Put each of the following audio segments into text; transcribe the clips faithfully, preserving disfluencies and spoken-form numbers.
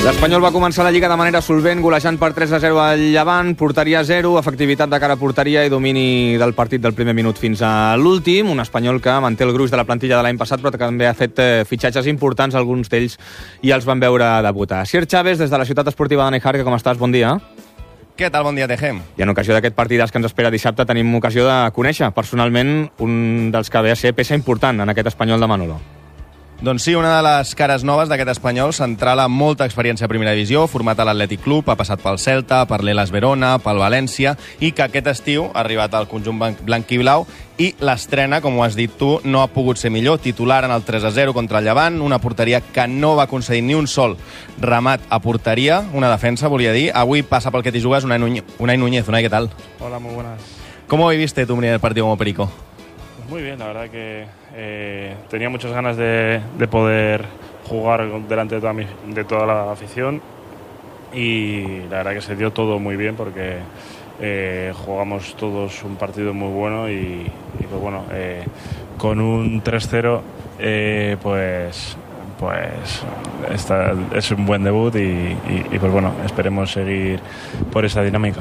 L'Espanyol va començar la Lliga de manera solvent, golejant per tres a zero al Llevant, porteria zero, efectivitat de cara a porteria i domini del partit del primer minut fins a l'últim. Un Espanyol que manté el gruix de la plantilla de l'any passat, però que també ha fet eh, fitxatges importants, alguns d'ells i els van veure debutar. Sir Chávez, des de la ciutat esportiva de Nejarque, com estàs? Bon dia. Què tal? Bon dia, Tejem. I en ocasió d'aquest partidàs que ens espera dissabte tenim ocasió de conèixer personalment un dels que ve a ser peça important en aquest Espanyol de Manolo. Doncs sí, una de les cares noves d'aquest Espanyol, central amb molta experiència a primera divisió, format a l'Atlètic Club, ha passat pel Celta, per l'Elas Verona, pel València, i que aquest estiu ha arribat al conjunt blanc i blau, i l'estrena, com ho has dit tu, no ha pogut ser millor, titular en el tres a zero contra el Llevant, una porteria que no va aconseguir ni un sol remat a porteria, una defensa, volia dir. Avui passa pel que t'hi jugues Unai Núñez. Unai Núñez, Unai, ¿qué tal? Hola, muy buenas. ¿Cómo viviste tu primer partido como Perico? Pues muy bien, la verdad que eh, tenía muchas ganas de, de poder jugar delante de toda, mi, de toda la afición, y la verdad que se dio todo muy bien porque eh, jugamos todos un partido muy bueno y, y pues bueno, eh, con un tres cero eh, pues, pues esta, es un buen debut y, y, y pues bueno, esperemos seguir por esa dinámica.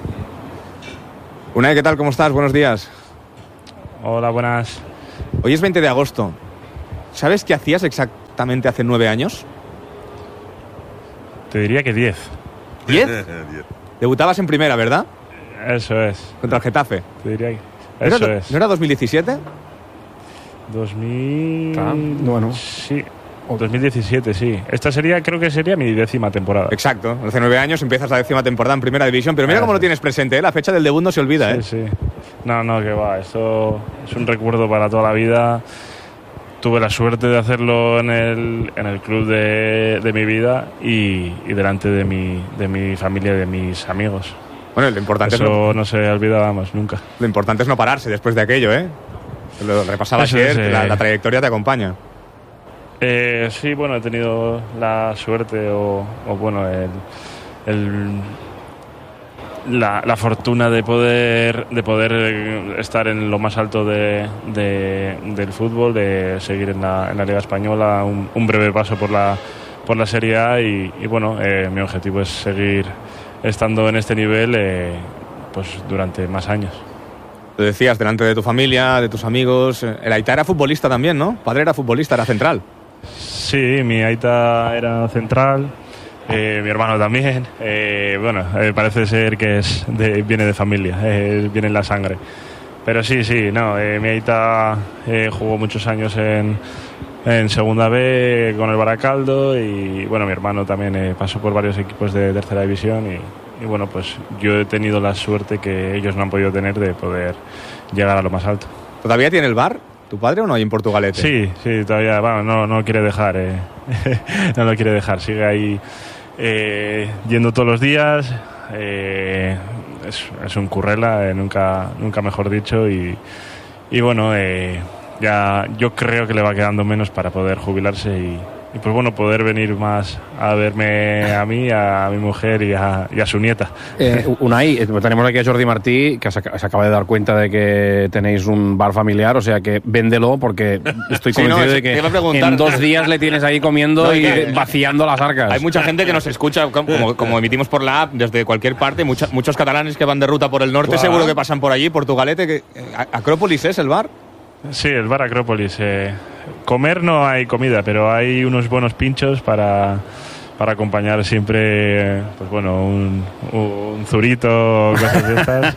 Unai, ¿qué tal? ¿Cómo estás? Buenos días. Hola, buenas. Hoy es veinte de agosto. ¿Sabes qué hacías exactamente hace nueve años? Te diría que diez. ¿Diez? Debutabas en primera, ¿verdad? Eso es. Contra el Getafe. Te diría que... ¿No Eso era, es. ¿No era dos mil diecisiete? dos mil... Ah, bueno. Sí, dos mil diecisiete, sí. Esta sería, creo que sería mi décima temporada. Exacto. Hace nueve años empiezas la décima temporada en Primera División. Pero mira Ah, cómo lo sí. tienes presente, ¿eh? La fecha del debut no se olvida, Sí, ¿eh? sí. No, no, que va. Esto es un recuerdo para toda la vida. Tuve la suerte de hacerlo en el, en el club de, de mi vida y, y delante de mi, de mi familia y de mis amigos. Bueno, lo importante, Eso es no, no se olvida, vamos, nunca. lo importante es no pararse después de aquello, ¿eh? Lo repasaba Eso ayer, es, eh. la, la trayectoria te acompaña. Eh, sí, bueno, he tenido la suerte o, o bueno, el, el, la, la fortuna de poder, de poder estar en lo más alto de, de, del fútbol, de seguir en la, en la Liga Española, un, un breve paso por la, por la Serie A y, y bueno, eh, mi objetivo es seguir estando en este nivel eh, pues durante más años. Lo decías, delante de tu familia, de tus amigos. El Aita era futbolista también, ¿no? Padre era futbolista, era central. Sí, mi aita era central, eh, mi hermano también. Eh, bueno, eh, parece ser que es de, viene de familia, eh, viene en la sangre. Pero sí, sí, no, eh, mi aita eh, jugó muchos años en, en Segunda B con el Baracaldo y bueno, mi hermano también eh, pasó por varios equipos de Tercera División y, y bueno, pues yo he tenido la suerte que ellos no han podido tener de poder llegar a lo más alto. ¿Todavía tiene el bar tu padre o no hay en Portugalete? Sí, sí, todavía, bueno, no, no quiere dejar, eh. no lo quiere dejar, sigue ahí eh, yendo todos los días, eh, es, es un currela, eh, nunca, nunca mejor dicho, y, y bueno, eh, ya yo creo que le va quedando menos para poder jubilarse y, y pues bueno, poder venir más a verme a mí, a mi mujer y a, y a su nieta. Eh, Unai, tenemos aquí a Jordi Martí, que se acaba de dar cuenta de que tenéis un bar familiar, o sea que véndelo, porque estoy Sí, convencido no, de que te iba a preguntar. en dos días le tienes ahí comiendo No, y que- vaciando las arcas. Hay mucha gente que nos escucha, como, como emitimos por la app, desde cualquier parte. Mucha, muchos catalanes que van de ruta por el norte, Wow. seguro que pasan por allí, Portugalete. Que, ¿Acrópolis es el bar? Sí, el bar Acrópolis. Eh, comer no hay comida, pero hay unos buenos pinchos para, para acompañar siempre, pues bueno, un, un zurito o cosas de estas.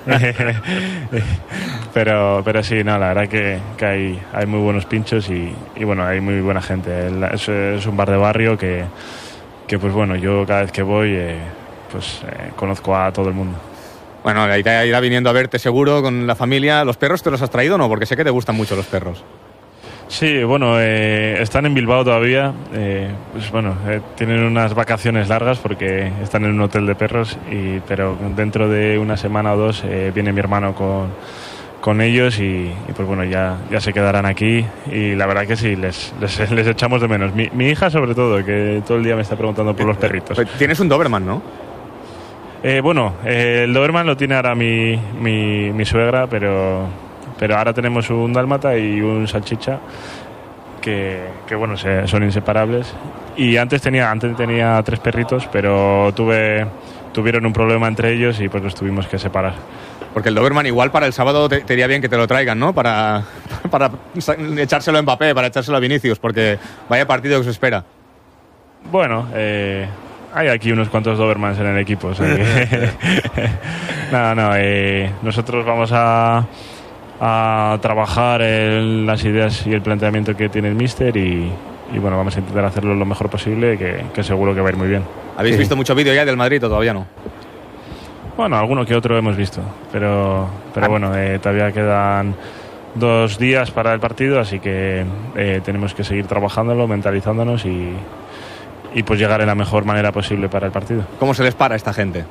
pero, pero sí, no, la verdad que, que hay, hay muy buenos pinchos y, y bueno, hay muy buena gente. El- Es, es un bar de barrio que, que pues bueno, yo cada vez que voy, eh, pues eh, conozco a todo el mundo. Bueno, la idea irá viniendo a verte seguro con la familia. ¿Los perros te los has traído o no? Porque sé que te gustan mucho los perros. Sí, bueno, eh, están en Bilbao todavía. Eh, pues bueno, eh, tienen unas vacaciones largas porque están en un hotel de perros, y, pero dentro de una semana o dos eh, viene mi hermano con, con ellos y, y pues bueno, ya, ya se quedarán aquí y la verdad que sí, les, les, les echamos de menos. Mi, mi hija sobre todo, que todo el día me está preguntando por los perritos. Tienes un Doberman, ¿no? Eh, bueno, eh, el Doberman lo tiene ahora mi, mi, mi suegra, pero, pero ahora tenemos un dálmata y un salchicha que, que bueno, se, son inseparables y antes tenía antes tenía tres perritos, pero tuve tuvieron un problema entre ellos y pues los tuvimos que separar. Porque el Doberman igual para el sábado te, te iría bien que te lo traigan, ¿no? Para, para echárselo a Mbappé, para echárselo a Vinicius, porque vaya partido que se espera. Bueno, eh, hay aquí unos cuantos Dobermans en el equipo. O sea que no, no, eh, nosotros vamos a, a trabajar en las ideas y el planteamiento que tiene el míster y, y bueno, vamos a intentar hacerlo lo mejor posible, que, que seguro que va a ir muy bien. ¿Habéis Sí. visto mucho vídeo ya del Madrid o todavía no? Bueno, alguno que otro hemos visto, pero, pero bueno, eh, todavía quedan dos días para el partido, así que eh, tenemos que seguir trabajándolo, mentalizándonos y, y pues llegar en la mejor manera posible para el partido. ¿Cómo se les para a esta gente?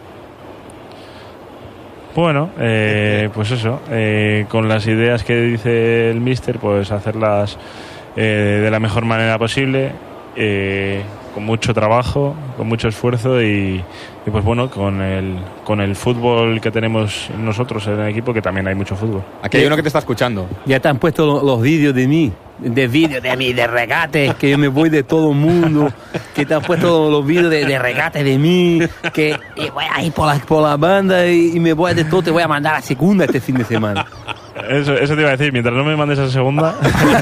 Bueno, eh, pues eso, eh, con las ideas que dice el míster, pues hacerlas eh, de la mejor manera posible, eh, con mucho trabajo, con mucho esfuerzo y, y pues bueno, con el, con el fútbol que tenemos nosotros en el equipo, que también hay mucho fútbol. Aquí hay uno que te está escuchando. Ya te han puesto lo- los vídeos de mí, de vídeos de mí, de regates, que yo me voy de todo el mundo, que te han puesto los vídeos de, de regates de mí, que y voy a ir por la, por la banda y, y me voy de todo, te voy a mandar a segunda este fin de semana. Eso, eso te iba a decir, mientras no me mandes a segunda.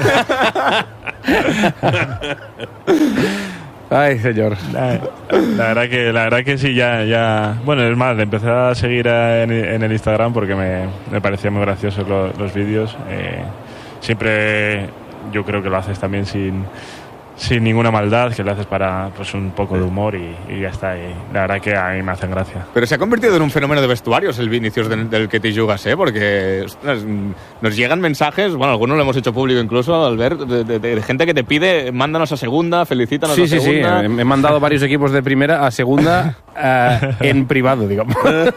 Ay, señor. La, la verdad que la verdad que sí, ya, ya. Bueno, es más, le empecé a seguir a- en, en el Instagram porque me, me parecían muy graciosos lo- los vídeos. Eh, siempre yo creo que lo haces también sin, sin ninguna maldad, que lo haces para pues un poco de humor y, y ya está. Y la verdad que a mí me hacen gracia. Pero se ha convertido en un fenómeno de vestuarios el Vinicius del, del que te jugas, ¿eh? Porque ostras, nos llegan mensajes, bueno, algunos lo hemos hecho público incluso, Albert, de, de, de gente que te pide, mándanos a segunda, felicítanos Sí, a sí, sí. segunda. He he mandado varios equipos de primera a segunda eh, en privado, digamos.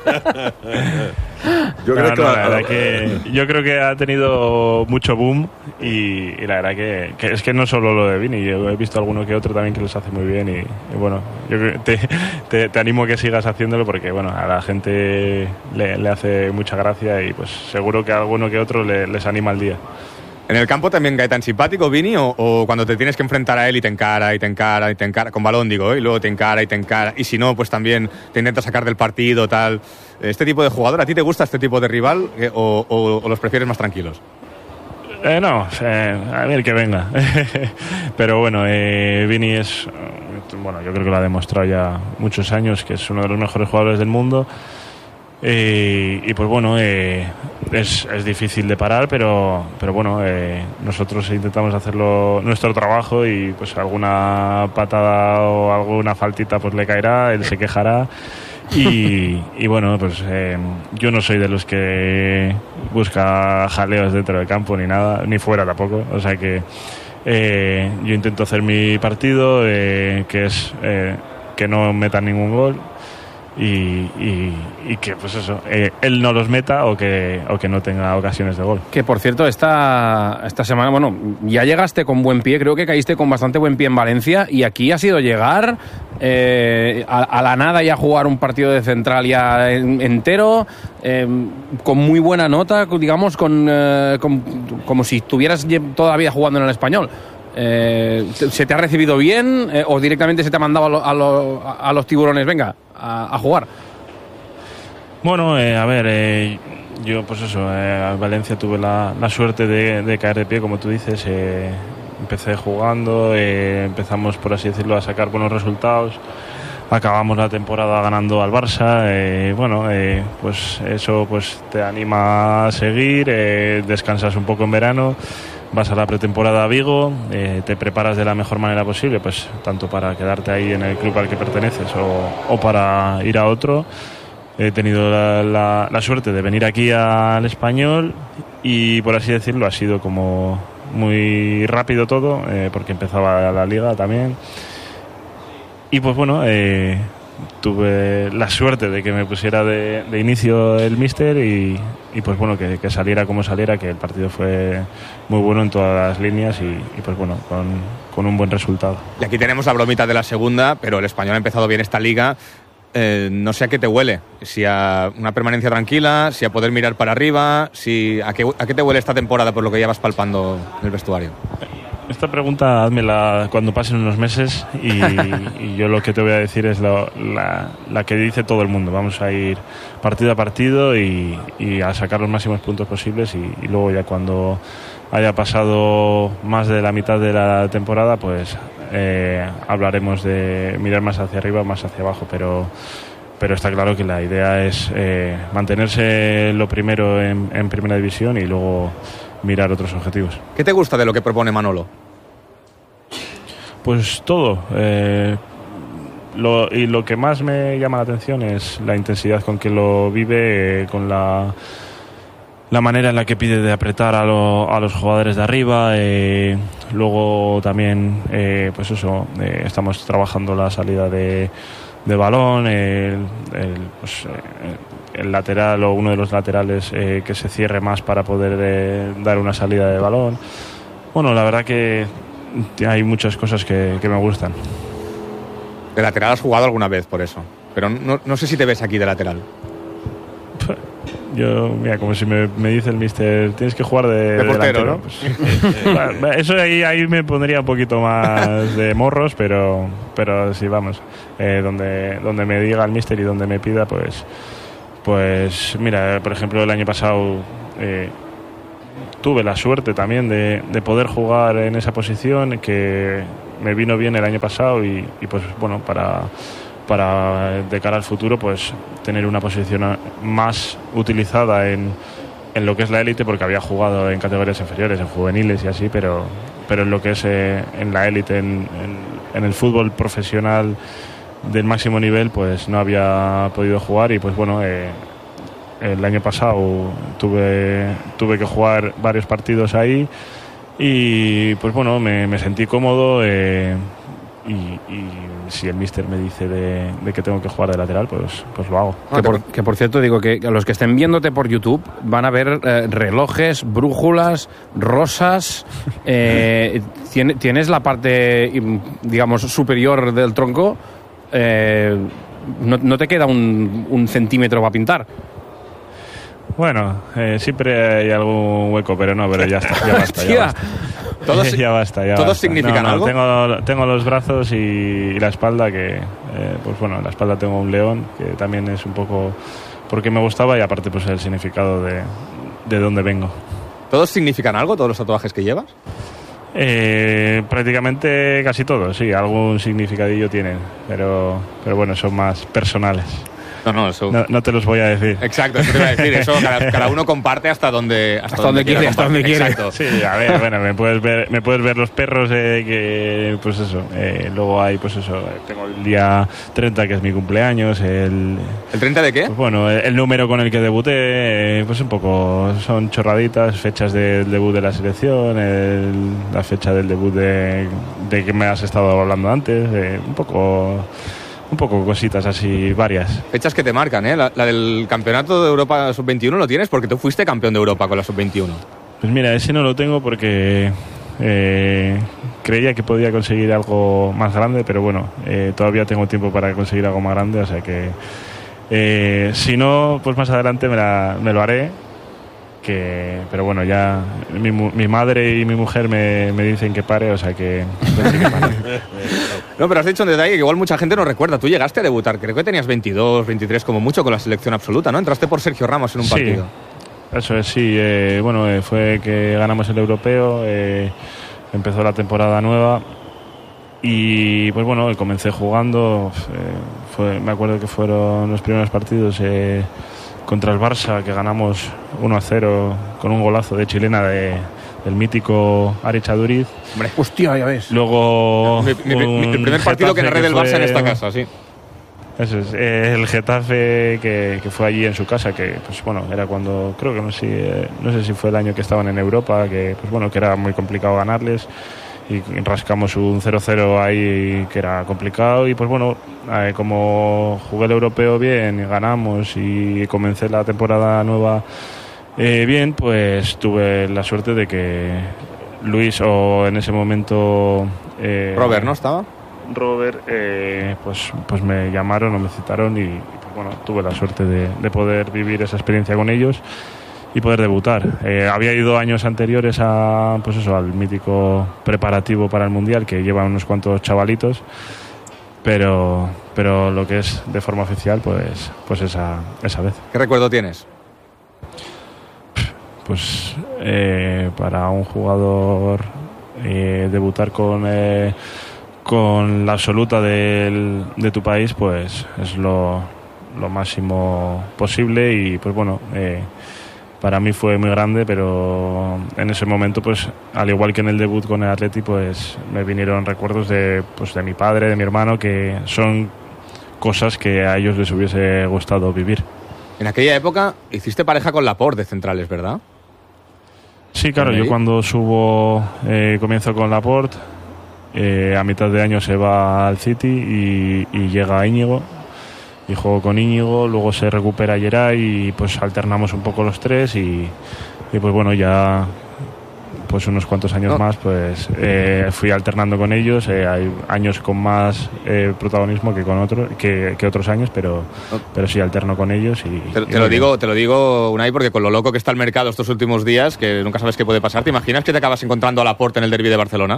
Yo No, creo que, no, la verdad que yo creo que ha tenido mucho boom y, y la verdad que, que es que no solo lo de Vini, yo he visto alguno que otro también que los hace muy bien y, y bueno, yo creo que te, te, te animo a que sigas haciéndolo porque bueno, a la gente le, le hace mucha gracia y pues seguro que a alguno que otro le, les anima el día. ¿En el campo también cae tan simpático, Vini? O, ¿O cuando te tienes que enfrentar a él y te encara, y te encara, y te encara, con balón digo, ¿eh? Y luego te encara y te encara, y si no, pues también te intenta sacar del partido, tal? ¿Este tipo de jugador, a ti te gusta este tipo de rival eh, o, o, o los prefieres más tranquilos? Eh, no, eh, a ver que venga. Pero bueno, eh, Vini es, bueno, yo creo que lo ha demostrado ya muchos años, que es uno de los mejores jugadores del mundo. Eh, y pues bueno, eh, es, es difícil de parar, pero, pero bueno, eh, nosotros intentamos hacerlo nuestro trabajo y pues alguna patada o alguna faltita pues le caerá, él se quejará. Y, y bueno, pues eh, yo no soy de los que busca jaleos dentro del campo ni nada, ni fuera tampoco. O sea que eh, yo intento hacer mi partido, eh, que es eh, que no metan ningún gol y, y, y que pues eso, eh, él no los meta o que, o que no tenga ocasiones de gol. Que por cierto, esta, esta semana, bueno, ya llegaste con buen pie, creo que caíste con bastante buen pie en Valencia y aquí ha sido llegar eh, a, a la nada y a jugar un partido de central ya en- entero, eh, con muy buena nota, digamos, con, eh, con- como si estuvieras lle- toda la vida jugando en el Español. Eh, ¿Se te ha recibido bien eh, o directamente se te ha mandado a, lo- a lo- a los tiburones, venga, a, a jugar? Bueno, eh, a ver, eh, yo pues eso, eh, a Valencia tuve la, la suerte de, de caer de pie, como tú dices. Eh, empecé jugando, eh, empezamos, por así decirlo, a sacar buenos resultados. Acabamos la temporada ganando al Barça. Eh, bueno, eh, pues eso pues te anima a seguir, eh, descansas un poco en verano, vas a la pretemporada a Vigo, eh, te preparas de la mejor manera posible, pues tanto para quedarte ahí en el club al que perteneces o, o para ir a otro. He tenido la, la, la suerte de venir aquí al Español y, por así decirlo, ha sido como muy rápido todo, eh, porque empezaba la liga también. Y pues bueno, eh, tuve la suerte de que me pusiera de, de inicio el míster y, y pues bueno, que, que saliera como saliera, que el partido fue muy bueno en todas las líneas y, y pues bueno, con, con un buen resultado. Y aquí tenemos la bromita de la segunda, pero el Español ha empezado bien esta liga. Eh, no sé a qué te huele, si a una permanencia tranquila, si a poder mirar para arriba, si a qué, a qué te huele esta temporada por lo que ya vas palpando en el vestuario. esta pregunta házmela cuando pasen unos meses y, y yo lo que te voy a decir es lo, la, la que dice todo el mundo. Vamos a ir partido a partido y, y a sacar los máximos puntos posibles y, y luego ya cuando haya pasado más de la mitad de la temporada, pues eh, hablaremos de mirar más hacia arriba, más hacia abajo, pero... pero está claro que la idea es eh, mantenerse lo primero en, en primera división y luego mirar otros objetivos. ¿Qué te gusta de lo que propone Manolo? Pues todo. Eh, lo, y lo que más me llama la atención es la intensidad con que lo vive, eh, con la, la manera en la que pide de apretar a, lo, a los jugadores de arriba. Eh, luego también, eh, pues eso, eh, estamos trabajando la salida de... de balón, el, el, pues, el lateral o uno de los laterales eh, que se cierre más para poder eh, dar una salida de balón. Bueno, la verdad que hay muchas cosas que, que me gustan. De lateral has jugado alguna vez por eso, pero no, no sé si te ves aquí de lateral. Yo, mira, como si me, me dice el míster, tienes que jugar de, de portero, delantero, ¿no? Pues, bueno, eso ahí, ahí me pondría un poquito más de morros, pero, pero sí, vamos, eh, donde, donde me diga el míster y donde me pida, pues, pues mira, por ejemplo, el año pasado eh, tuve la suerte también de, de poder jugar en esa posición, que me vino bien el año pasado y, y pues bueno, para... para de cara al futuro pues tener una posición más utilizada en, en lo que es la élite, porque había jugado en categorías inferiores, en juveniles y así, pero, pero en lo que es eh, en la élite, en, en, en el fútbol profesional del máximo nivel, pues no había podido jugar y pues bueno, eh, el año pasado tuve, tuve que jugar varios partidos ahí y pues bueno, me, me sentí cómodo eh, y, y si el míster me dice de, de que tengo que jugar de lateral, pues, pues lo hago. Que por, que por cierto, digo que los que estén viéndote por YouTube van a ver eh, relojes, brújulas, rosas. Eh, tienes la parte, digamos, superior del tronco. Eh, no, no te queda un, un centímetro para pintar. Bueno, eh, siempre hay algún hueco, pero no, pero ya está, ya basta, ya basta. ¿Todos, ya basta, ya ¿todos basta. significan no, no, algo? Tengo, tengo los brazos y, y la espalda, que, eh, pues bueno, en la espalda tengo un león, que también es un poco porque me gustaba y aparte pues el significado de, de dónde vengo. ¿Todos significan algo, todos los tatuajes que llevas? Eh, prácticamente casi todos, sí, algún significadillo tienen, pero, pero bueno, son más personales. No, no, eso... No, no te los voy a decir. Exacto, eso te iba a decir. Eso cada, cada uno comparte hasta donde hasta, hasta donde quiere, hasta donde quiere. Exacto. Sí, a ver, bueno, me puedes ver, me puedes ver los perros eh, que, pues eso. Eh, luego hay, pues eso, tengo el día treinta que es mi cumpleaños. El, ¿El treinta de qué? Pues bueno, el, el número con el que debuté, eh, pues un poco son chorraditas, fechas del debut de la selección, el, la fecha del debut de, de que me has estado hablando antes, eh, un poco. Un poco cositas así, varias. Fechas que te marcan, ¿eh? La, la del campeonato de Europa sub veintiuno lo tienes porque tú fuiste campeón de Europa con la sub veintiuno. Pues mira, ese no lo tengo porque eh, creía que podía conseguir algo más grande, pero bueno, eh, todavía tengo tiempo para conseguir algo más grande, o sea que eh, si no, pues más adelante me, la, me lo haré. Que, pero bueno, ya mi, mi madre y mi mujer me, me dicen que pare, o sea que... que pare. No, pero has dicho un detalle que igual mucha gente no recuerda. Tú llegaste a debutar, creo que tenías veintidós, veintitrés como mucho con la selección absoluta, ¿no? Entraste por Sergio Ramos en un sí, partido. Eso es, sí. Eh, bueno, eh, fue que ganamos el europeo, eh, empezó la temporada nueva y pues bueno, comencé jugando. Eh, fue, me acuerdo que fueron los primeros partidos... Eh, contra el Barça, que ganamos uno a cero con un golazo de chilena de, del mítico Aritz Aduriz. Hombre, hostia, ya ves. Luego mi, mi, mi, el primer partido que narré del Barça en esta casa, sí. Eso es, eh, el Getafe que, que fue allí en su casa, que pues bueno, era cuando, creo que no sé, eh, no sé si fue el año que estaban en Europa, que pues bueno, que era muy complicado ganarles. Y rascamos un cero cero ahí que era complicado y pues bueno, eh, como jugué el europeo bien y ganamos y comencé la temporada nueva eh, bien, pues tuve la suerte de que Luis o en ese momento eh, Robert, ¿no estaba? Robert eh, pues, pues me llamaron o me citaron y, y pues bueno, tuve la suerte de, de poder vivir esa experiencia con ellos. y poder debutar. Eh, había ido años anteriores a, pues eso, al mítico preparativo para el Mundial, que lleva unos cuantos chavalitos, pero, pero lo que es de forma oficial, pues, pues esa, esa vez. ¿Qué recuerdo tienes? Pues eh, para un jugador eh, debutar con, eh, con la absoluta del, de tu país, pues es lo, lo máximo posible y pues bueno, eh, para mí fue muy grande, pero en ese momento, pues al igual que en el debut con el Atleti, pues me vinieron recuerdos de, pues, de mi padre, de mi hermano, que son cosas que a ellos les hubiese gustado vivir. En aquella época hiciste pareja con Laporte de centrales, ¿verdad? Sí, claro, yo cuando subo, eh, comienzo con Laporte, eh, a mitad de año se va al City y, y llega Íñigo, y juego con Íñigo, luego se recupera Geray y pues alternamos un poco los tres y, y pues bueno, ya pues unos cuantos años no. más pues eh, fui alternando con ellos, eh, hay años con más eh, protagonismo que con otros que, que otros años, pero no. pero sí alterno con ellos y te, y te lo digo te lo digo Unai, porque con lo loco que está el mercado estos últimos días, que nunca sabes qué puede pasar. ¿Te imaginas que te acabas encontrando a Laporte en el derbi de Barcelona?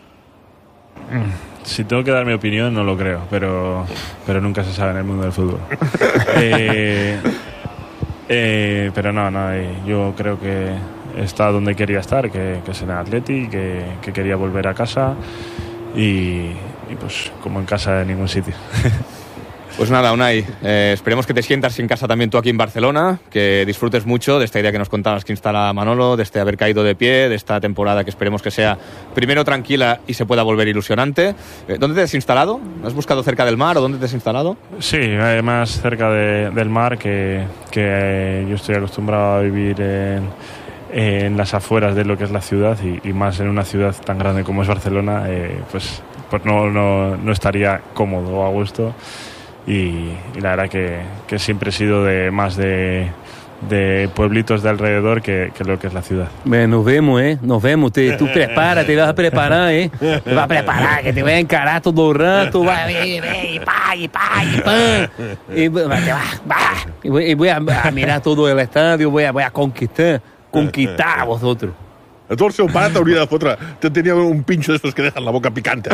Si tengo que dar mi opinión, no lo creo, pero pero nunca se sabe en el mundo del fútbol. eh, eh, pero no, no, eh, yo creo que está donde quería estar, que, que es en el Atleti, que, que quería volver a casa y, y pues como en casa de ningún sitio. Pues nada, Unai, eh, esperemos que te sientas en casa también tú aquí en Barcelona, que disfrutes mucho de esta idea que nos contabas que instala Manolo, de este haber caído de pie, de esta temporada que esperemos que sea primero tranquila y se pueda volver ilusionante. Eh, ¿Dónde te has instalado? ¿Has buscado cerca del mar o dónde te has instalado? Sí, eh, más cerca de, del mar, que, que eh, yo estoy acostumbrado a vivir en... en las afueras de lo que es la ciudad y, y más en una ciudad tan grande como es Barcelona, eh, pues, pues no, no, no estaría cómodo o a gusto y, y la verdad que, que siempre he sido de más de, de pueblitos de alrededor que, que lo que es la ciudad. Nos vemos, ¿eh? Nos vemos. Te, tú prepárate, te vas a preparar, ¿eh? Te vas a preparar, que te voy a encarar todo el rato. Va, ve, ve, y pa, y pa, y pa. Y, te va, va. Y voy, y voy a, a mirar todo el estadio, voy a, voy a conquistar. Conquistar a vosotros. A tu el seu pare t'hauria de fotre. Te tenia un pincho d'estos que dejan la boca picante.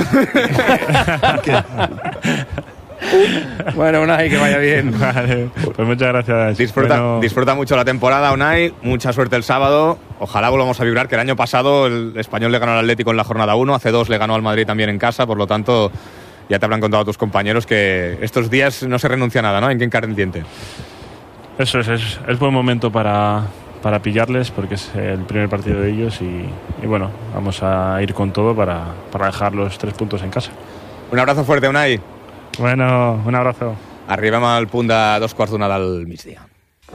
Bueno, Unai, que vaya bien. Vale, pues muchas gracias. Disfruta, bueno... disfruta mucho la temporada, Unai. Mucha suerte el sábado. Ojalá volvamos a vibrar, que el año pasado el Español le ganó al Atlético en la jornada uno, hace dos le ganó al Madrid también en casa, por lo tanto ya te habrán contado tus compañeros que estos días no se renuncia a nada, ¿no? Hay que encarar el diente. Eso es, es, es buen momento para... para pillarles porque es el primer partido de ellos y, y bueno, vamos a ir con todo para, para dejar los tres puntos en casa. Un abrazo fuerte, Unai. Bueno, un abrazo. Arribem al punt de dos quarts d'una del migdia.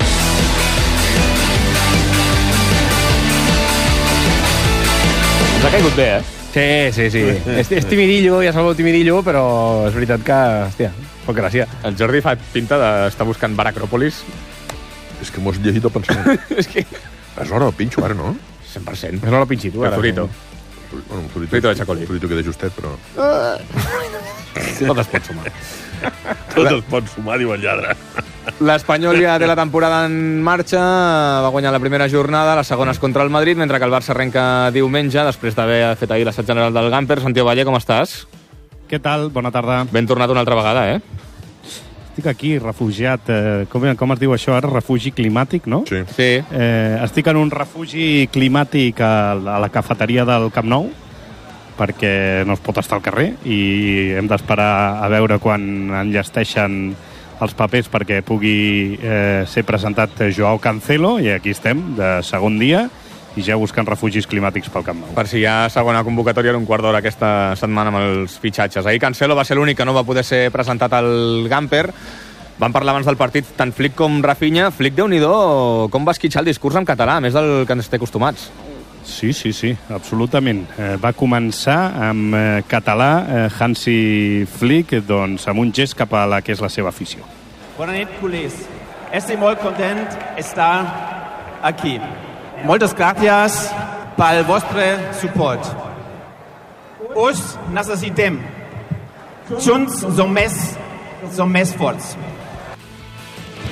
Ens ha caigut bé, eh? Sí, sí, sí. És, és timidillo, ja sabeu timidillo, però és veritat que, hòstia, poc gràcia. El Jordi fa pinta d'estar buscant Bar Acròpolis. És que m'ho has llegit pensant. És que... És l'hora del pinxo, ara, no? cent per cent. És l'hora del pinxito, El zurito. Bueno, un zurito, Zurito de Chacolí. Un zurito que de justet, però... Tot es pot sumar. Tot es pot sumar, diu el lladre. L'Espanyol ja té la temporada en marxa, va guanyar la primera jornada, la segona és contra el Madrid, mentre que el Barça arrenca diumenge, després d'haver fet ahir l'assaig general del Gamper. Santiago Valle, com estàs? Què tal? Bona tarda. Ben tornat una altra vegada, eh? Estic aquí, refugiat. Eh, com, com es diu això ara? Refugi climàtic, no? Sí. Sí. Eh, estic en un refugi climàtic a, a la cafeteria del Camp Nou, perquè no es pot estar al carrer i hem d'esperar a veure quan enllesteixen els papers perquè pugui eh, ser presentat Joao Cancelo, i aquí estem, de segon dia, i ja buscant refugis climàtics pel Camp Nou. Per si hi ha segona convocatòria en un quart d'hora aquesta setmana amb els fitxatges. Ahir Cancelo va ser l'únic que no va poder ser presentat al Gamper. Vam parlar abans del partit tant Flick com Rafinha. Flick, Déu-n'hi-do, com va esquitxar el discurs en català, més del que ens té acostumats? Sí, sí, sí, absolutament. Eh, va començar amb eh, català eh, Hansi Flick, doncs amb un gest cap a la que és la seva afició. Bona nit, culers. Estic molt content d'estar aquí. Moltes gràcies pel vostre suport. Us necessitem. Junts som més, som més forts.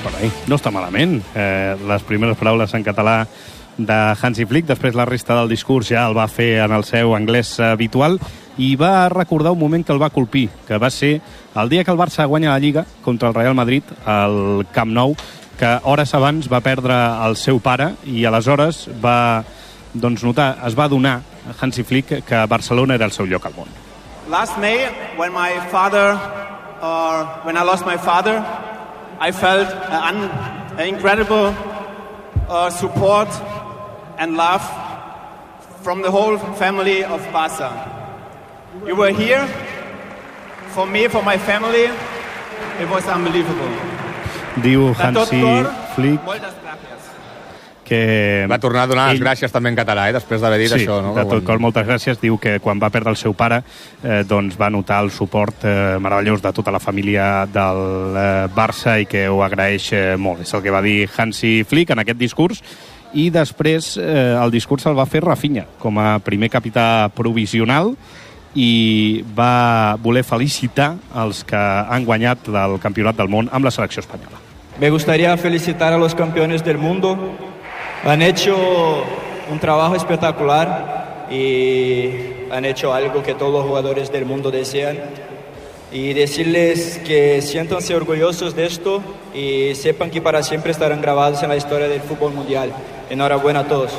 No està malament. Eh, les primeres paraules en català de Hansi Flick, després la resta del discurs ja el va fer en el seu anglès habitual i va recordar un moment que el va colpir, que va ser el dia que el Barça guanya la Lliga contra el Real Madrid al Camp Nou, que hores abans va perdre el seu pare i aleshores va doncs, notar, es va adonar Hansi Flick que Barcelona era el seu lloc al món. Last May, when my father, or when I lost my father, I felt an, an incredible uh, support and love from the whole family of Barca. You were here for me, for my family. It was unbelievable. Diu Hansi Flick que... Va tornar a donar ell... les gràcies també en català, eh, després d'haver dit sí, això. No? De tot cor, moltes gràcies. Diu que quan va perdre el seu pare eh, doncs va notar el suport eh, meravellós de tota la família del eh, Barça i que ho agraeix eh, molt. És el que va dir Hansi Flick en aquest discurs. I després eh, el discurs el va fer Rafinha com a primer capità provisional i va voler felicitar els que han guanyat el Campionat del Món amb la selecció espanyola. Me gustaría felicitar a los campeones del mundo. Han hecho un trabajo espectacular y han hecho algo que todos los jugadores del mundo desean. Y decirles que siéntanse orgullosos de esto y sepan que para siempre estarán grabados en la historia del fútbol mundial. Enhorabuena a todos.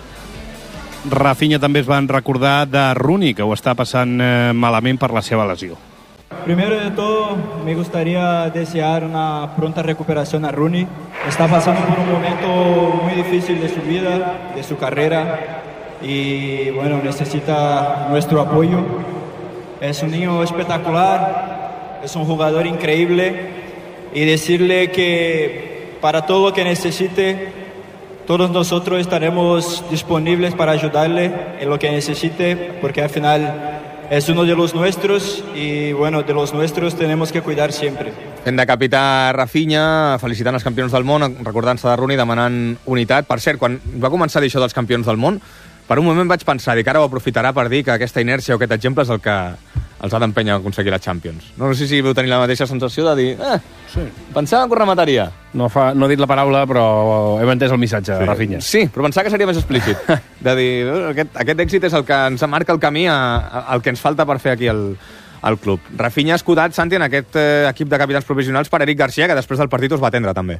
Rafinha també es van recordar de Rooney, que ho està passant eh, malament per la seva lesió. Primero de todo, me gustaría desear una pronta recuperación a Rooney. Está pasando por un momento muy difícil de su vida, de su carrera, y bueno, necesita nuestro apoyo. Es un niño espectacular, es un jugador increíble, y decirle que para todo lo que necesite, todos nosotros estaremos disponibles para ayudarle en lo que necesite, porque al final es uno de los nuestros y, bueno, de los nuestros tenemos que cuidar siempre. Fent de capità Rafinha, felicitant els campions del món, recordant-se de Rooney, demanant unitat. Per cert, quan va començar a dir això dels campions del món, per un moment vaig pensar, dic, ara ho aprofitarà per dir que aquesta inèrcia o aquest exemple és el que els ha d'empènyer a aconseguir la Champions. No, no sé si veu tenir la mateixa sensació de dir, eh, sí. Pensava que ho remataria. No, fa, no he dit la paraula, però hem entès el missatge, sí. Rafinha. Sí, però pensava que seria més explícit. De dir, aquest, aquest èxit és el que ens marca el camí a, a, al que ens falta per fer aquí el, el club. Rafinha ha escudat, Santi, en aquest eh, equip de capitans provisionals per Eric Garcia, que després del partit us va atendre també.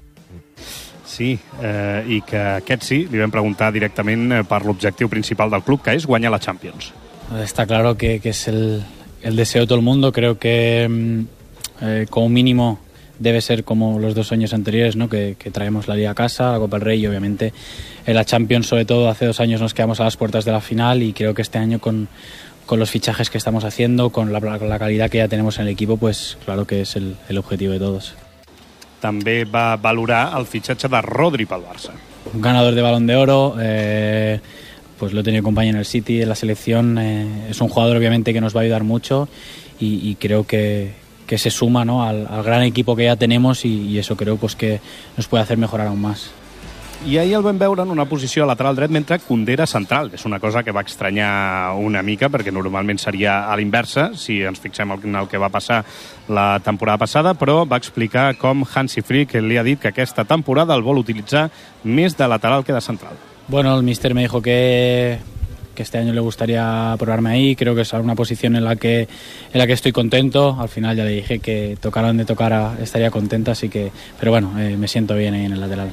Sí, eh, i que aquest sí, li vam preguntar directament per l'objectiu principal del club, que és guanyar la Champions. Está claro que, que es el, el deseo de todo el mundo. Creo que eh, como mínimo debe ser como los dos años anteriores, ¿no? que, que traemos la Liga a casa, la Copa del Rey y obviamente en la Champions, sobre todo hace dos años nos quedamos a las puertas de la final y creo que este año con, con los fichajes que estamos haciendo, con la, la calidad que ya tenemos en el equipo, pues claro que es el, el objetivo de todos. També va valorar el fitxatge de Rodri pel Barça. Un ganador de Balón de Oro, eh, pues lo he tenido compañía en el City, en la selección, eh, es un jugador obviamente que nos va a ayudar mucho y, y creo que, que se suma, ¿no? al, al gran equipo que ya tenemos y, y eso creo pues que nos puede hacer mejorar aún más. I ahir el vam veure en una posició lateral dret mentre Koundé era central. És una cosa que va estranyar una mica perquè normalment seria a l'inversa, si ens fixem en el que va passar la temporada passada, però va explicar com Hansi Flick li ha dit que aquesta temporada el vol utilitzar més de lateral que de central. Bueno, el míster me dijo que, que este año le gustaría probarme ahí. Creo que es una posición en la que en la que estoy contento. Al final ya le dije que tocara donde tocara estaría contenta, así que, pero bueno, eh, me siento bien ahí en el lateral.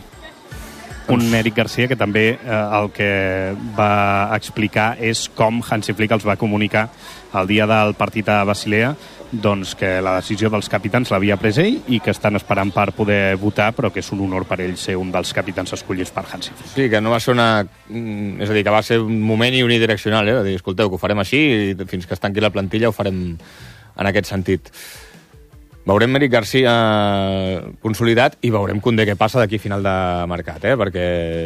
Un Eric Garcia que també eh, el que va explicar és com Hansi Flick els va comunicar el dia del partit a Basilea, doncs que la decisió dels capitans l'havia pres ell i que estan esperant per poder votar, però que és un honor per ell ser un dels capitans escollits per Hansi Flick. Sí, que no va ser una... És a dir, que va ser un moment i unidireccional, eh? De dir, escolteu, que ho farem així i fins que es tanqui la plantilla ho farem en aquest sentit. Veurem Eric Garcia consolidat i veurem Koundé què passa d'aquí a final de mercat, eh? Perquè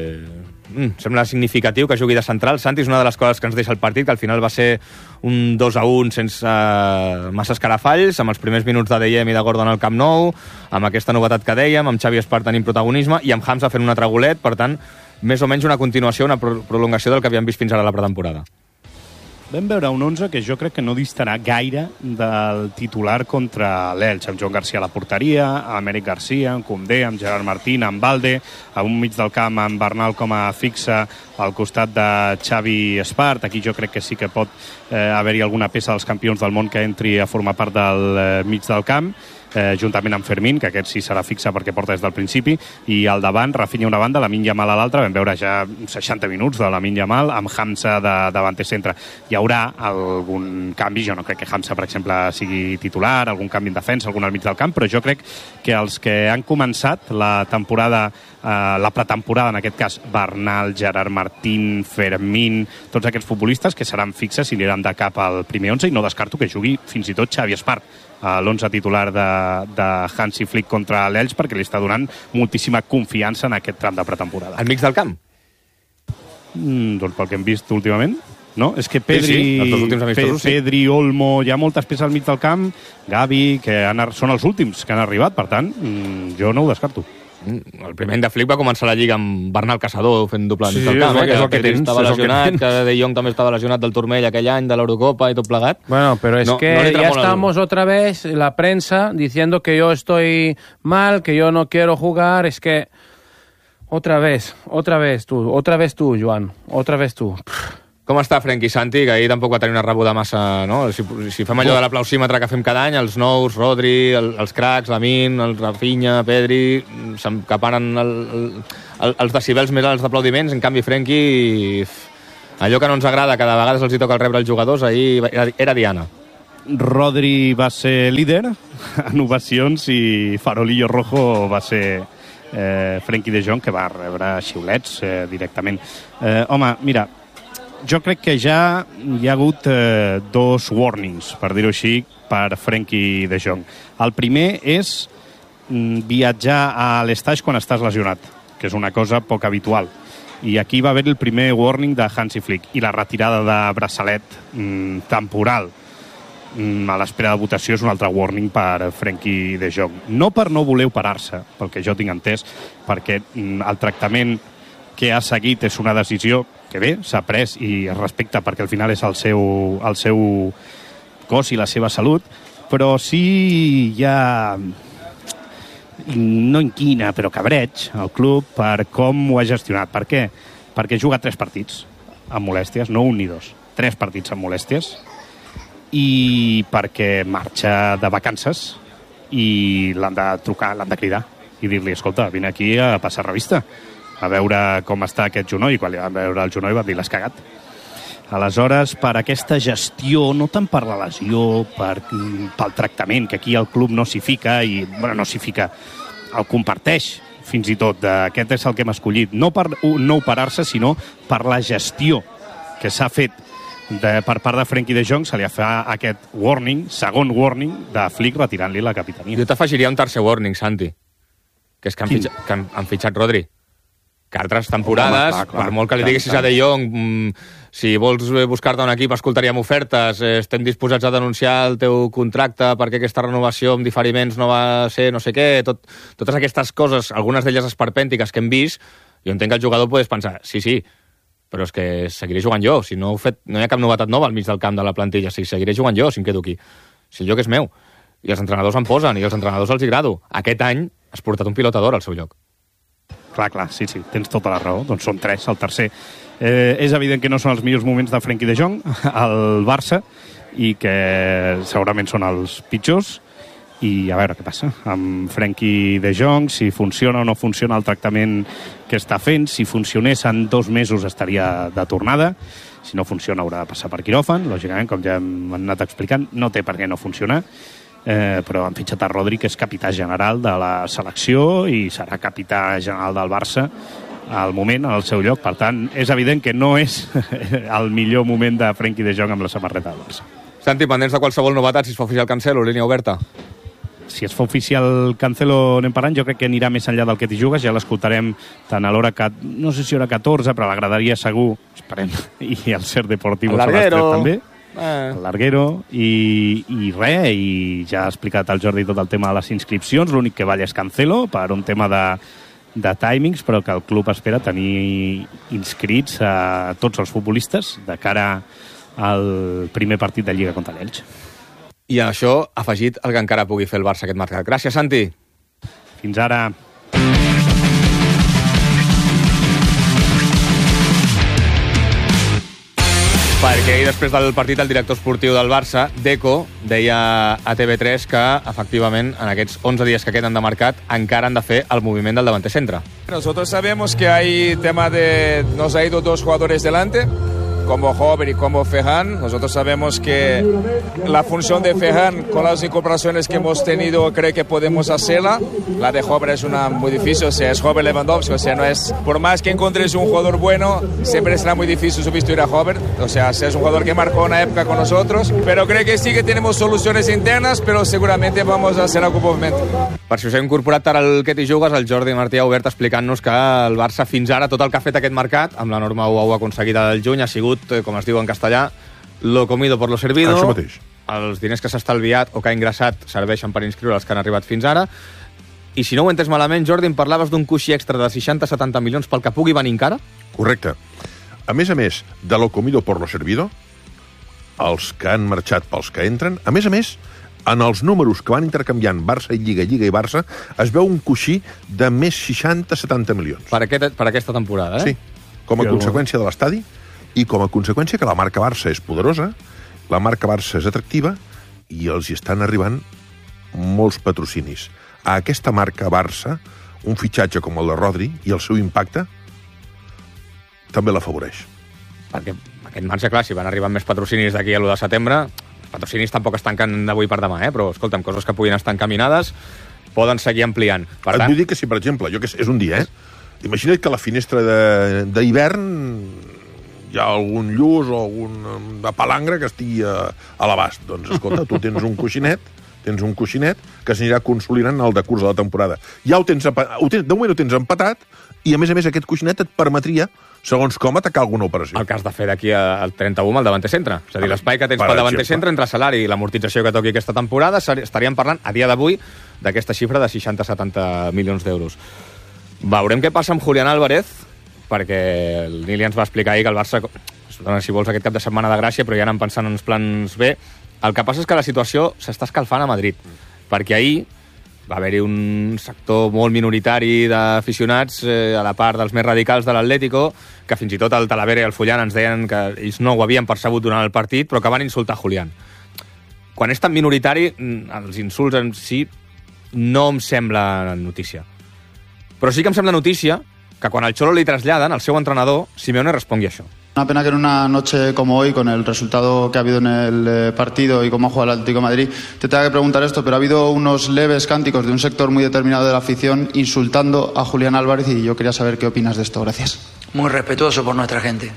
mm, sembla significatiu que jugui de central. Santi, és una de les coses que ens deixa el partit, que al final va ser un dos a un sense uh, massa escarafalls, amb els primers minuts de Deyem i de Gordon al Camp Nou, amb aquesta novetat que dèiem, amb Xavi Espart tenint protagonisme i amb Hamza fent un altre golet, per tant, més o menys una continuació, una pro prolongació del que havíem vist fins ara a la pretemporada. vam veure un onze que jo crec que no distarà gaire del titular contra l'Elx, amb Joan Garcia a la porteria, amb Emeric Garcia, amb Koundé, amb Gerard Martín, amb Balde, a un mig del camp amb Bernal com a fixa al costat de Xavi Espart. Aquí jo crec que sí que pot eh, haver-hi alguna peça dels campions del món que entri a formar part del eh, mig del camp, eh, juntament amb Fermín, que aquest sí serà fixa perquè porta des del principi, i al davant, Rafinha una banda, Lamine Yamal a l'altra. Vam veure ja seixanta minuts de Lamine Yamal amb Hamza de davanter centre. Hi haurà algun canvi, jo no crec que Hamza, per exemple, sigui titular, algun canvi en defensa, algun al mig del camp, però jo crec que els que han començat la temporada, eh, la pretemporada, en aquest cas, Bernal, Gerard Martín, Fermín, tots aquests futbolistes que seran fixes i aniran de cap al primer onze, i no descarto que jugui fins i tot Xavi Espart a l'onze titular de, de Hansi Flick contra l'Elx, perquè li està donant moltíssima confiança en aquest tram de pretemporada. Al mig del camp? Mm, doncs pel que hem vist últimament, no? És que Pedri, sí, sí, els dos últims amistosos, Pe Pedri, Olmo, hi ha moltes peces al mig del camp, Gavi, que han, són els últims que han arribat, per tant, mm, jo no ho descarto. El primer any de Flick va començar la Lliga amb Bernal Caçador fent doble sí, mig del camp, sí, eh? que, és el que, que tens, estava és el lesionat, que, que De Jong també estava lesionat del turmell aquell any de l'Eurocopa i tot plegat. Bueno, pero es no, que no ya estamos el... otra vez la prensa diciendo que yo estoy mal, que yo no quiero jugar, es que otra vez, otra vez tú, otra vez tú, Joan, otra vez tú. Com està Frenkie Santi, que ahir tampoc va tenir una rebuda massa... No? Si, si fem allò de l'aplausímetre que fem cada any, els nous, Rodri, el, els cracs, Lamine, el Rafinha, Pedri, s'encaparen el, el, els decibels més alts d'aplaudiments. En canvi, Frenkie, allò que no ens agrada, que de vegades els hi toca el rebre els jugadors, ahir era, era Diana. Rodri va ser líder en ovacions i Farolillo Rojo va ser eh, Frenkie de Jong, que va rebre xiulets eh, directament. Eh, home, mira, jo crec que ja hi ha hagut eh, dos warnings, per dir-ho així, per Frenkie de Jong. El primer és mm, viatjar a l'estaix quan estàs lesionat, que és una cosa poc habitual. I aquí va haver el primer warning de Hansi Flick, i la retirada de braçalet mm, temporal mm, a l'espera de votació és un altre warning per Frenkie de Jong. No per no voler operar-se, pel que jo tinc entès, perquè mm, el tractament que ha seguit és una decisió que bé, s'ha pres i es respecta perquè al final és el seu, el seu cos i la seva salut, però sí hi ha, no inquina, però cabreig al club per com ho ha gestionat. Per què? Perquè juga tres partits amb molèsties, no un ni dos, tres partits amb molèsties, i perquè marxa de vacances i l'han de trucar, l'han de cridar i dir-li, escolta, vine aquí a passar revista, a veure com està aquest genoll, i quan li van veure el genoll van dir, l'has cagat. Aleshores, per aquesta gestió, no tant per la lesió, per, pel tractament, que aquí el club no s'hi fica, i, bueno, no s'hi fica, el comparteix, fins i tot, aquest és el que hem escollit, no per no operar-se, sinó per la gestió que s'ha fet de, per part de Frenkie de Jong. Se li fa aquest warning, segon warning, de Flick retirant-li la capitania. Jo t'afegiria un tercer warning, Santi, que és que han, fitxa, que han, han fitxat Rodri. Que altres temporades, home, clar, clar, per molt que li diguessis a De Jong, mm, si vols buscar-te un equip, escoltaríem ofertes, eh, estem disposats a denunciar el teu contracte perquè aquesta renovació amb diferiments no va ser no sé què, tot, totes aquestes coses, algunes d'elles esperpèntiques que hem vist, jo entenc que el jugador podés pensar, sí, sí, però és que seguiré jugant jo, si no, heu fet, no hi ha cap novetat nova al mig del camp de la plantilla, si seguiré jugant jo, si em quedo aquí, si el lloc és meu, i els entrenadors em posen, i els entrenadors els hi agrado. Aquest any has portat un pilotador al seu lloc. Clar, clar, sí, sí, tens tota la raó. Doncs són tres, el tercer. Eh, és evident que no són els millors moments de Frenkie de Jong al Barça i que segurament són els pitjors. I a veure què passa amb Frenkie de Jong, si funciona o no funciona el tractament que està fent. Si funcionés en dos mesos estaria de tornada. Si no funciona haurà de passar per quiròfan. Lògicament, com ja hem anat explicant, no té per què no funcionar. Eh, però han fitxat a Rodri, que és capità general de la selecció i serà capità general del Barça al moment, al seu lloc. Per tant, és evident que no és el millor moment de Frenkie de Jong amb la samarreta del Barça. Santi, pendents de qualsevol novetat, si es fa oficial Cancelo, línia oberta. Si es fa oficial Cancelo, anem parlant, jo crec que anirà més enllà del que t'hi jugues, ja l'escoltarem tant a l'hora, no sé si hora catorze, però l'agradaria segur, esperem, i el Ser Deportivo a les tres també. Eh. El Larguero, i, i res, i ja ha explicat el Jordi tot el tema de les inscripcions, l'únic que balla és Cancelo per un tema de, de timings, però que el club espera tenir inscrits a tots els futbolistes de cara el primer partit de Lliga contra l'Elx. I a això afegit el que encara pugui fer el Barça aquest mercat. Gràcies, Santi. Fins ara. Perquè ahir, després del partit, el director esportiu del Barça, Deco, deia a T V tres que, efectivament, en aquests onze dies que queden de mercat, encara han de fer el moviment del davanter centre. Nosotros sabemos que hay tema de... Nos ha ido dos jugadores delante, como Hover y como Ferran. Nosotros sabemos que la función de Ferran, con las incorporaciones que hemos tenido, creo que podemos hacerla. La de Hover es una muy difícil, o sea, es Hover Lewandowski, o sea, no es... Por más que encontres un jugador bueno, siempre será muy difícil sustituir a Hover. O sea, es un jugador que marcó una época con nosotros, pero creo que sí que tenemos soluciones internas, pero seguramente vamos a hacer algún movimiento. Per si us heu incorporat ara el Què t'hi jugues, el Jordi Martí ha obert explicant-nos que el Barça fins ara, tot el que ha fet aquest mercat, amb la norma u a u aconseguida del juny, ha sigut, com es diu en castellà, lo comido por lo servido. Això mateix. Els diners que s'ha estalviat o que ha ingressat serveixen per inscriure els que han arribat fins ara. I si no ho he entès malament, Jordi, em parlaves d'un coixí extra de seixanta a setanta milions pel que pugui venir encara? Correcte. A més a més de lo comido por lo servido, els que han marxat pels que entren, a més a més, en els números que van intercanviant Barça i Lliga, Lliga i Barça, es veu un coixí de més seixanta a setanta milions. Per, aquest, per aquesta temporada, eh? Sí, com a sí, conseqüència de l'estadi i com a conseqüència que la marca Barça és poderosa, la marca Barça és atractiva i els hi estan arribant molts patrocinis. A aquesta marca Barça, un fitxatge com el de Rodri i el seu impacte també l'afavoreix. Perquè aquest marge, clar, si van arribant més patrocinis d'aquí a l'u de setembre, els patrocinis tampoc es tanquen d'avui per demà, eh? Però, escolta'm, coses que puguin estar encaminades poden seguir ampliant. Per Et tant... vull dir que si, per exemple, jo que sé, és un dia, eh? Imagina't que a la finestra d'hivern hi ha algun lluç o algun de palangre que estigui a, a l'abast. Doncs, escolta, tu tens un coixinet, tens un coixinet que s'anirà consolidant al decurs de la temporada. Ja ho tens, ho tens, de moment ho tens empatat i, a més a més, aquest coixinet et permetria, segons com, atacar alguna operació. El que has de fer d'aquí al trenta-u amb el davanter centre. És a dir, l'espai que tens pel davanter centre entre salari i l'amortització que toqui aquesta temporada, estaríem parlant, a dia d'avui, d'aquesta xifra de seixanta a setanta milions d'euros. Veurem què passa amb Julián Álvarez, perquè el Nili ens va explicar ahir que el Barça, si vols, aquest cap de setmana de gràcia, però ja anem pensant en els plans B. El que passa és que la situació s'està escalfant a Madrid, perquè ahir va haver-hi un sector molt minoritari d'aficionats eh, a la part dels més radicals de l'Atlético, que fins i tot el Talavera i el Fullan ens deien que ells no ho havien percebut durant el partit, però que van insultar Julián. Quan és tan minoritari, els insults en si no em sembla notícia. Però sí que em sembla notícia que quan al Cholo li traslladen, el seu entrenador, Simeone, respongui això. Una pena que en una noche como hoy, con el resultado que ha habido en el partido y cómo ha jugado el Atlético de Madrid, te tenga que preguntar esto, pero ha habido unos leves cánticos de un sector muy determinado de la afición insultando a Julián Álvarez y yo quería saber qué opinas de esto. Gracias. Muy respetuoso por nuestra gente.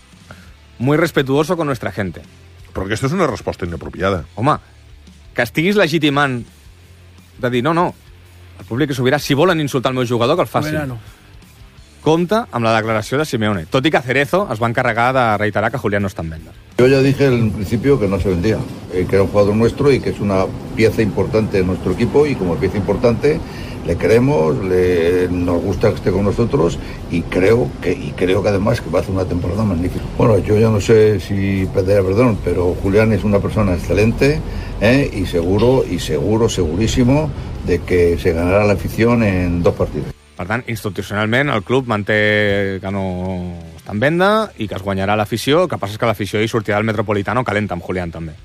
Muy respetuoso con nuestra gente. Però aquesta és una resposta inapropiada. Home, que estiguis legitimant de dir, no, no, el públic és sobirà, si volen insultar el meu jugador, que el facin. Soberano. Compte amb la declaració de Simeone, tot i que Cerezo es va encarregar de reiterar que Julián no està en venda. Yo ya dije en principio que no se vendía, eh, que era un jugador nuestro y que es una pieza importante de nuestro equipo y como pieza importante le queremos, le, nos gusta que esté con nosotros y creo que y creo que además que va a hacer una temporada magnífica. Bueno, yo ya no sé si pediré perdón, pero Julián es una persona excelente eh, y seguro, y seguro, segurísimo de que se ganará la afición en dos partidos. Per tant, institucionalment, el club manté que no està en venda i que es guanyarà l'afició. El que passa és que l'afició hi sortirà del Metropolitano calenta amb Julián també.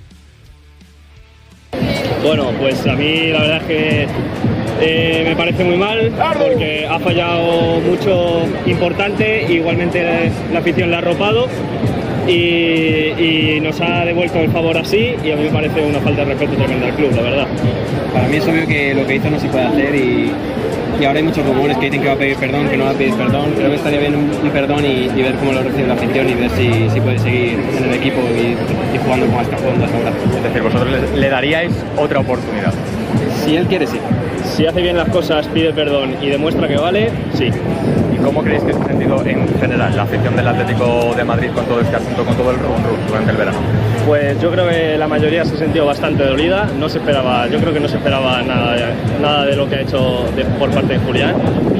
Bueno, pues a mí la verdad es que eh, me parece muy mal porque ha fallado mucho importante, igualmente la afición le ha arropado y, y nos ha devuelto el favor así y a mí me parece una falta de respeto tremenda al club, la verdad. Para mí es obvio que lo que hizo no se puede hacer y, y ahora hay muchos rumores que dicen que va a pedir perdón, que no va a pedir perdón. Creo que estaría bien un, un perdón y, y ver cómo lo recibe la afición y ver si, si puede seguir en el equipo y, y jugando como está jugando hasta ahora. Es decir, vosotros le, le daríais otra oportunidad. Si él quiere, sí. Si hace bien las cosas, pide perdón y demuestra que vale, sí. ¿Y cómo creéis que se ha sentido en general la afición del Atlético de Madrid con todo este asunto, con todo el rum rum durante el verano? Pues yo creo que la mayoría se ha sentido bastante dolida. No se esperaba, yo creo que no se esperaba nada, nada de lo que ha hecho de, por parte de Julián.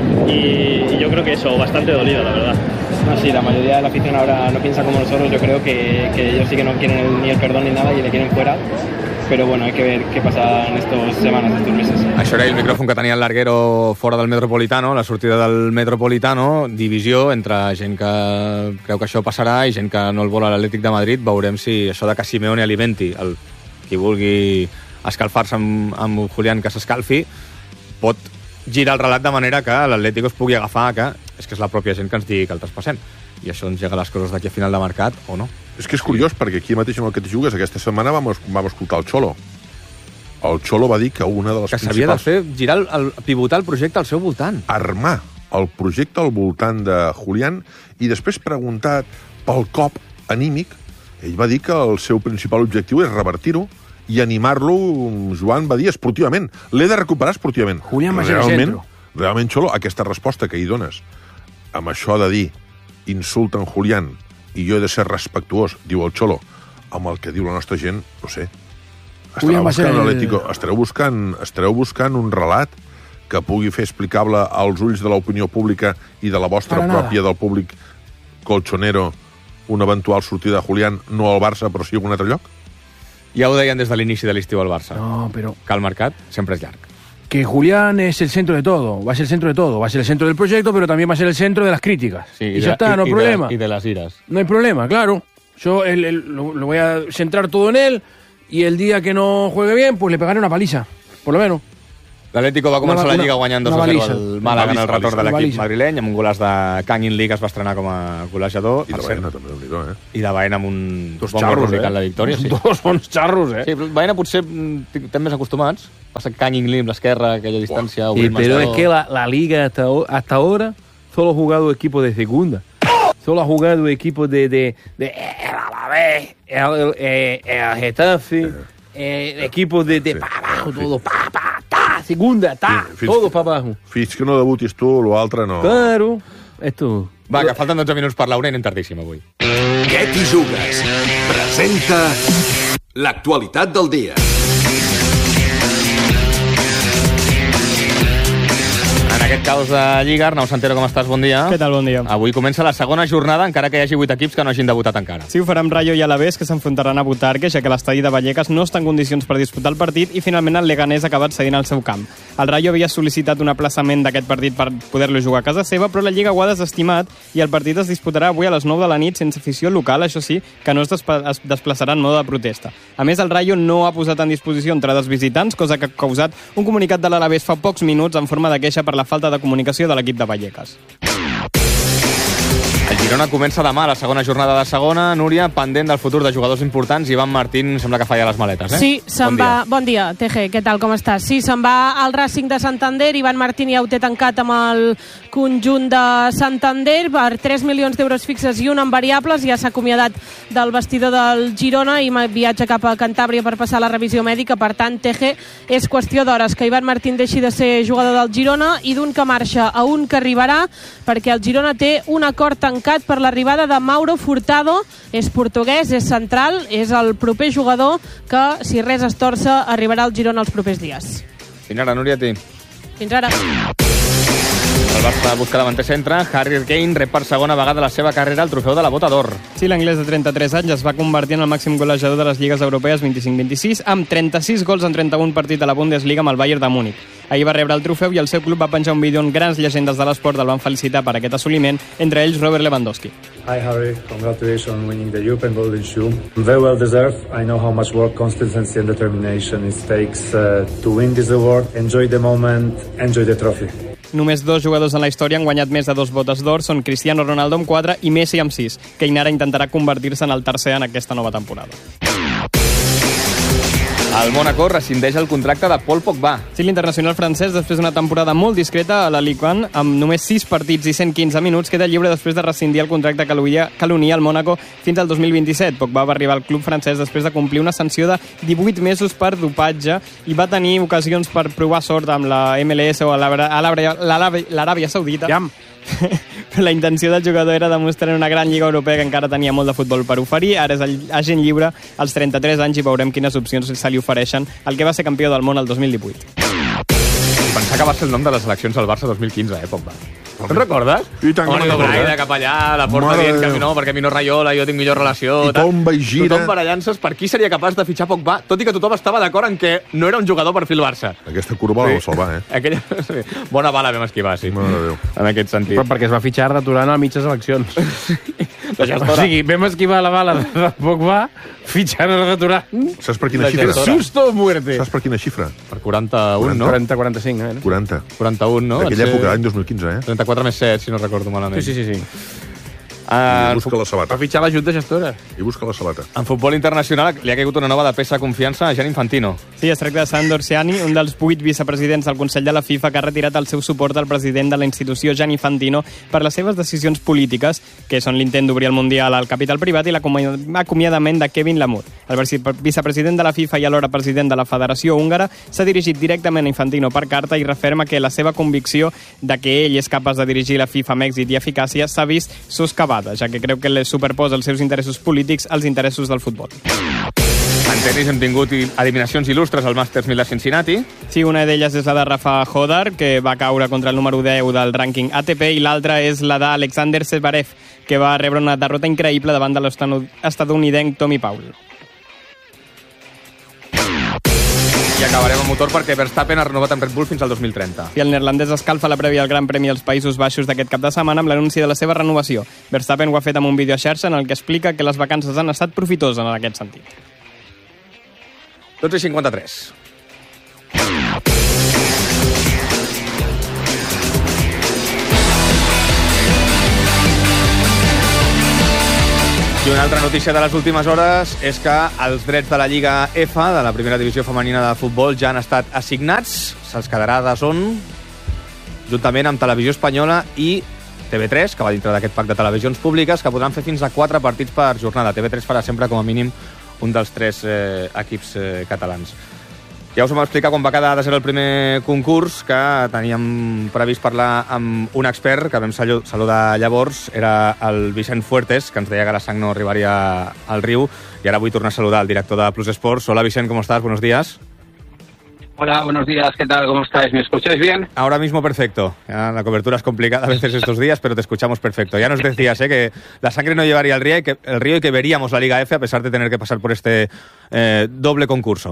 Y, y yo creo que eso, bastante dolida, la verdad. No, sí, la mayoría de la afición ahora no piensa como nosotros. Yo creo que, que ellos sí que no quieren el, ni el perdón ni nada y le quieren fuera. Però bueno, hay que ver què passa en estas setmanes, estos meses. Això era el micròfon que tenia el Larguero fora del Metropolitano, la sortida del Metropolitano, divisió entre gent que creu que això passarà i gent que no el vol a l'Atlètic de Madrid. Veurem si això de que Simeone alimenti el qui vulgui escalfar-se amb, amb Julián que s'escalfi pot girar el relat de manera que l'Atlético es pugui agafar que és que és la pròpia gent que ens digui que el traspassem. I això ens llega les coses d'aquí a final de mercat, o no? És que és curiós, perquè aquí mateix amb el que t'hi jugues, aquesta setmana vam, vam escoltar el Xolo. El Xolo va dir que una de les que principals... s'havia de fer, girar, el, el, pivotar el projecte al seu voltant. Armar el projecte al voltant de Julián i després preguntat pel cop anímic, ell va dir que el seu principal objectiu és revertir-ho i animar-lo, Joan va dir, esportivament. L'he de recuperar esportivament. Julián va ser el centro. Realment, Xolo, aquesta resposta que hi dones amb això de dir insulten Julián i jo he de ser respectuós, diu el Xolo, amb el que diu la nostra gent, no sé. Estareu buscant, el... estareu buscant, estareu buscant un relat que pugui fer explicable als ulls de l'opinió pública i de la vostra pròpia, del públic colchonero, una eventual sortida de Julián, no al Barça, però sí a un altre lloc? Ja ho deien des de l'inici de l'estiu al Barça. No, però... Que el mercat sempre és llarg. Que Julián es el centro de todo, va a ser el centro de todo, va a ser el centro del proyecto, pero también va a ser el centro de las críticas. Sí, y, y ya está, no hay problema. De, y de las iras. No hay problema, claro. Yo el, el, lo, lo voy a centrar todo en él y el día que no juegue bien, pues le pegaré una paliza, por lo menos. L'Atlético va començar una, la Lliga guanyant dos a zero al Màlaga en el retorn de l'equip madrileny, amb un golaç de Kang In Lee que es va estrenar com a golejador. I de Baena també, déu-n'hi-do, eh? I de Baena amb un dos bon xarros, gol eh? la victòria. Sí. Dos bons xarros, eh? Sí, Baena potser estem més acostumats. Passa Kang In Lee amb l'esquerra, aquella distància... Sí, pero es que la, la Liga hasta, hasta ahora solo ha jugado equipos de segunda. Solo ha jugado equipos de... de, de el Alavés, el, el, el Getafe, eh, equipos de, de sí. para abajo, todo, pa, pa, ta, segunda, ta, sí, todo para abajo. Fins que no debutis tu, l'altre no... Claro, esto... Va, que falten dotze minuts per l'hora i anem tardíssim avui. Què t'hi jugues? Presenta l'actualitat del dia. En aquest caos de Lliga, Arnau Santero, com estàs? Bon dia. Què tal? Bon dia. Avui comença la segona jornada, encara que hi hagi vuit equips que no hagin debutat encara. Sí, ho farà amb Rayo i Alavés, que s'enfrontaran a Butarque, ja que l'estadi de Vallecas no està en condicions per disputar el partit i finalment el Leganés ha acabat cedint al seu camp. El Rayo havia sol·licitat un aplaçament d'aquest partit per poder-lo jugar a casa seva, però la Lliga ho ha desestimat i el partit es disputarà avui a les nou de la nit sense afició local, això sí, que no es, es desplaçarà en mode de protesta. A més, el Rayo no ha posat en disposició entrades visitants, cosa que ha causat un comunicat de l'Alavés fa pocs minuts en forma de queixa per la falta de comunicació de l'equip de Vallecas. El Girona comença demà la segona jornada de segona. Núria, pendent del futur de jugadors importants. Ivan Martín sembla que falla les maletes, eh? Sí, se'n bon va... Dia. Bon dia, T G, què tal, com estàs? Sí, se'n va al Racing de Santander. Ivan Martín ja ho té tancat amb el conjunt de Santander per tres milions d'euros fixes i un en variables. Ja s'ha acomiadat del vestidor del Girona i viatja cap a Cantàbria per passar la revisió mèdica. Per tant, T G, és qüestió d'hores que Ivan Martín deixi de ser jugador del Girona i d'un que marxa a un que arribarà, perquè el Girona té un acord tancat per l'arribada de Mauro Furtado. És portuguès, és central, és el proper jugador que, si res es torça, arribarà al Girona els propers dies. Fins ara, Núria, a ti. Fins ara. El Barça busca davanter centre. Harry Kane rep per segona vegada la seva carrera el trofeu de la Bota d'Or. Sí, l'anglès de trenta-tres anys es va convertir en el màxim golejador de les lligues europees vint-i-cinc vint-i-sis amb trenta-sis gols en trenta-un partits de la Bundesliga amb el Bayern de Múnich. Ahir va rebre el trofeu i el seu club va penjar un vídeo on grans llegendes de l'esport el van felicitar per aquest assoliment, entre ells Robert Lewandowski. Hi Harry, congratulations on winning the European Golden Shoe. Very well deserved. I know how much work, consistency and determination it takes uh, to win this award. Enjoy the moment, enjoy the trophy. Només dos jugadors en la història han guanyat més de dos botes d'or, són Cristiano Ronaldo amb quatre i Messi amb sis. Kane ara intentarà convertir-se en el tercer en aquesta nova temporada. El Mónaco rescindeix el contracte de Paul Pogba. Sí, l'internacional francès, després d'una temporada molt discreta a la Ligue un, amb només sis partits i cent quinze minuts, queda lliure després de rescindir el contracte que l'unia al Mónaco fins al dos mil vint-i-set. Pogba va arribar al club francès després de complir una sanció de divuit mesos per dopatge i va tenir ocasions per provar sort amb la M L S o l'Aràbia Saudita. Jam. la intenció del jugador era demostrar una gran lliga europea que encara tenia molt de futbol per oferir. Ara és agent lliure als trenta-tres anys i veurem quines opcions se li ofereixen el que va ser campió del món el dos mil divuit. Pensar que va ser el nom de les eleccions del Barça dos mil quinze, eh, Pogba. Te'n recordes? I tant, Home, Braida cap allà, la porta Mare dient que Déu. no, perquè a mi no rayola, jo tinc millor relació. I tomba i gira. Tothom barallant-se per qui seria capaç de fitxar Pogba, tot i que tothom estava d'acord en que no era un jugador per fil Barça. Aquesta curva la va salvar, eh? Aquella... sí. Bona bala vam esquivar, sí. Mare Déu. En aquest sentit. Però perquè es va fitxar Durant a mitges eleccions. La O gestora. sigui, vam esquivar la bala de Pogba fitxant el Durant. Saps per quina La xifra? gestora. Susto o muerte. Saps per quina xifra? Per quaranta-un, no? quaranta quaranta-cinc, eh? quaranta. quaranta-un, no? D'aquella Va ser època, l'any dos mil quinze, eh? trenta-quatre més set, si no recordo malament. Sí, sí, sí. sí. Uh, I busca la sabata. Va fitxar l'ajut de gestora. I busca la sabata. En futbol internacional li ha caigut una nova de peça de confiança a Gianni Infantino. Sí, es tracta de Sandor Ciani, un dels vuit vicepresidents del Consell de la FIFA que ha retirat el seu suport al president de la institució, Gianni Infantino, per les seves decisions polítiques, que són l'intent d'obrir el Mundial al capital privat i l'acomiadament de Kevin Lamour. El vicepresident de la FIFA i alhora president de la Federació Húngara s'ha dirigit directament a Infantino per carta i referma que la seva convicció de que ell és capaç de dirigir la FIFA amb èxit i eficàcia s'ha vist soscavada, ja que creu que les superposa els seus interessos polítics als interessos del futbol. En tenis hem tingut eliminacions il·lustres al Masters mil de Cincinnati. Sí, una d'elles és la de Rafa Hodar, que va caure contra el número deu del rànquing A T P, i l'altra és la d'Alexander Zverev, que va rebre una derrota increïble davant de l'estadounidenc Tommy Paul. I acabarem amb motor perquè Verstappen ha renovat amb Red Bull fins al dos mil trenta. I el neerlandès escalfa la prèvia al Gran Premi dels Països Baixos d'aquest cap de setmana amb l'anunci de la seva renovació. Verstappen ho ha fet amb un vídeo a xarxa en el que explica que les vacances han estat profitoses en aquest sentit. dotze i cinquanta-tres. I una altra notícia de les últimes hores és que els drets de la Lliga F, de la primera divisió femenina de futbol, ja han estat assignats. Se'ls quedarà de zon juntament amb Televisió Espanyola i T V tres, que va dintre d'aquest pack de televisions públiques, que podran fer fins a quatre partits per jornada. T V tres farà sempre com a mínim un dels tres eh, equips eh, catalans. Ja us vam explicar quan va quedar de ser el primer concurs, que teníem previst parlar amb un expert que vam saludar llavors, era el Vicent Fuertes, que ens deia que la sang no arribaria al riu, i ara vull tornar a saludar el director de Plus Sports. Hola Vicent, ¿cómo estás? Buenos días. Hola, buenos días, ¿qué tal? ¿Cómo estáis? ¿Me escucháis bien? Ahora mismo perfecto. Ya, la cobertura es complicada a veces estos días, pero te escuchamos perfecto. Ya nos decías ¿eh? que la sangre no llevaría al río y que, el río y que veríamos la Liga F a pesar de tener que pasar por este eh, doble concurso.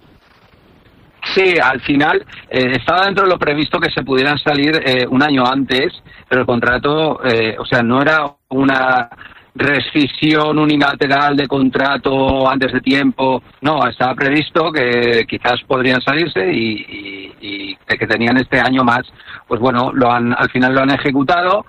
Sí, al final eh, estaba dentro de lo previsto que se pudieran salir eh, un año antes, pero el contrato, eh, o sea, no era una rescisión unilateral de contrato antes de tiempo, no, estaba previsto que quizás podrían salirse y, y, y que tenían este año más, pues bueno, lo han, al final lo han ejecutado.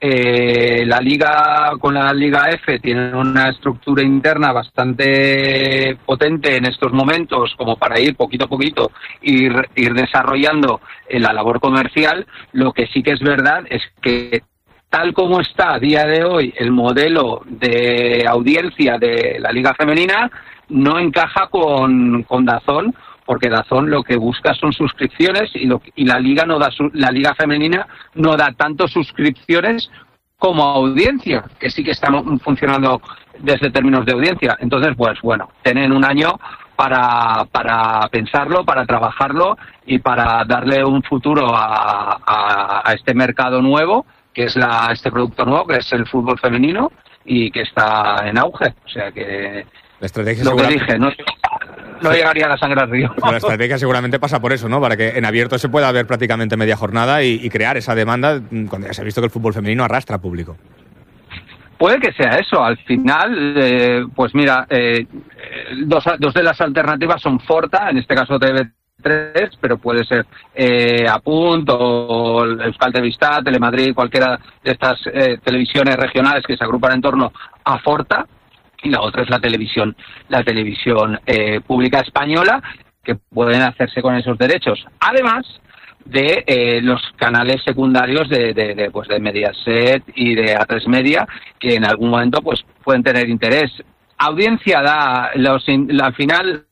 Eh, la liga con la Liga F tiene una estructura interna bastante potente en estos momentos como para ir poquito a poquito ir, ir desarrollando la labor comercial. Lo que sí que es verdad es que tal como está a día de hoy el modelo de audiencia de la Liga Femenina no encaja con, con DAZN, porque DAZN lo que busca son suscripciones y, lo, y la liga no da la liga femenina no da tanto suscripciones como audiencia, que sí que está funcionando desde términos de audiencia. Entonces, pues bueno, tienen un año para, para pensarlo, para trabajarlo y para darle un futuro a, a, a este mercado nuevo, que es la, este producto nuevo, que es el fútbol femenino y que está en auge. O sea que la estrategia lo que seguramente... dije, no, no llegaría la sangre al río. La estrategia seguramente pasa por eso, ¿no? Para que en abierto se pueda ver prácticamente media jornada y, y crear esa demanda cuando ya se ha visto que el fútbol femenino arrastra público. Puede que sea eso. Al final, eh, pues mira, eh, dos, dos de las alternativas son Forta, en este caso T V tres, pero puede ser eh, Apunt o Euskal Telebista, Telemadrid, cualquiera de estas eh, televisiones regionales que se agrupan en torno a Forta. Y la otra es la televisión, la televisión eh, pública española, que pueden hacerse con esos derechos. Además de eh, los canales secundarios de, de, de, pues de Mediaset y de A tres Media, que en algún momento pues pueden tener interés. Audiencia da, los, al final...